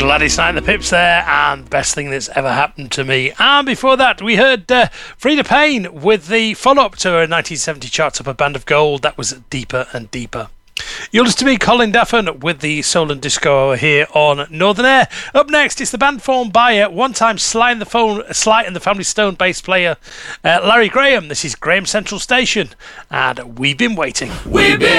Gladys Knight and the Pips there, and Best Thing That's Ever Happened to Me. And before that, we heard Freda Payne with the follow-up to her 1970 chart topper Band of Gold. That was Deeper and Deeper. You're listening to me, Colin Daffin, with the Soul and Disco Hour here on Northern Air. Up next, it's the band formed by one-time Sly and the Family Stone bass player Larry Graham. This is Graham Central Station, and We've Been Waiting. We've been